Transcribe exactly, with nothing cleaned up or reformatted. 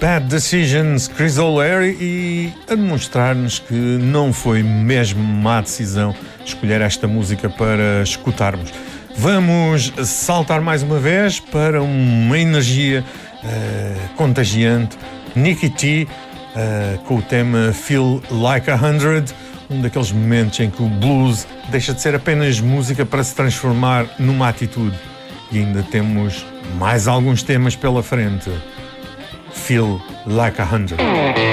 Bad Decisions, Chris O'Leary, e a demonstrar-nos que não foi mesmo má decisão escolher esta música para escutarmos. Vamos saltar mais uma vez para uma energia uh, contagiante. Nicky T uh, com o tema Feel Like a Hundred, um daqueles momentos em que o blues deixa de ser apenas música para se transformar numa atitude. E ainda temos mais alguns temas pela frente. Feel Like a Hundred.